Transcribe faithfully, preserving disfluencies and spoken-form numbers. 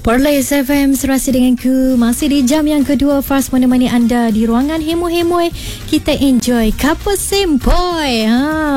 Portlace F M serasi denganku. Masih di jam yang kedua, Fars menemani anda di ruangan hemo-hemoi. Kita enjoy couple sempoi. Ha.